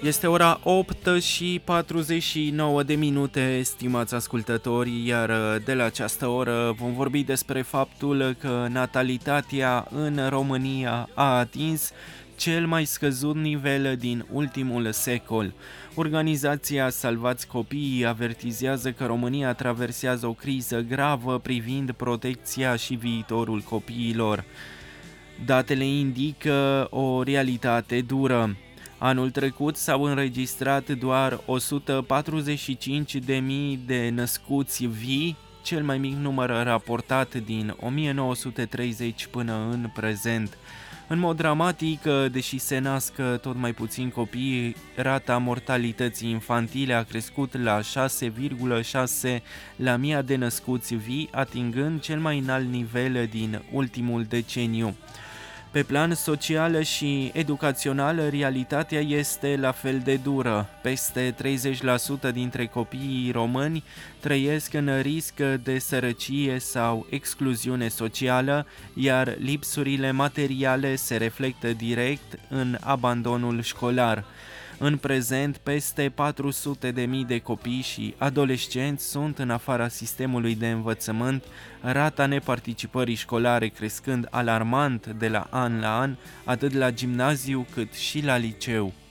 Este ora 8 și 49 de minute, stimați ascultători, iar de la această oră vom vorbi despre faptul că natalitatea în România a atins cel mai scăzut nivel din ultimul secol. Organizația Salvați Copiii avertizează că România traversează o criză gravă privind protecția și viitorul copiilor. Datele indică o realitate dură. Anul trecut s-au înregistrat doar 145.000 de născuți vii, cel mai mic număr raportat din 1930 până în prezent. În mod dramatic, deși se nasc tot mai puțini copii, rata mortalității infantile a crescut la 6,6 la 1000 de născuți vii, atingând cel mai înalt nivel din ultimul deceniu. Pe plan social și educațional, realitatea este la fel de dură. Peste 30% dintre copiii români trăiesc în risc de sărăcie sau excluziune socială, iar lipsurile materiale se reflectă direct în abandonul școlar. În prezent, peste 400.000 de copii și adolescenți sunt în afara sistemului de învățământ, rata neparticipării școlare crescând alarmant de la an la an, atât la gimnaziu cât și la liceu.